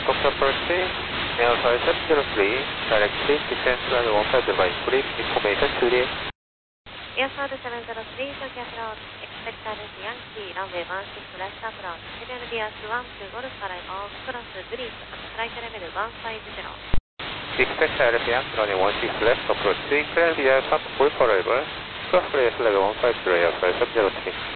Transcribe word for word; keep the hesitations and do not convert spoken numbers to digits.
Tokyo approaching, Air five seven zero three, directly descend to runway one five zero by brief information to the Air five seven zero three, Tokyo approach, expected Yankee, runway one six left approach, signal gears one two golf arrival, cross brief, flight level one five zero. Expect Aeropian, runway one six left approach, signal gears one golf arrival, cross level one five zero, Air five seven zero three.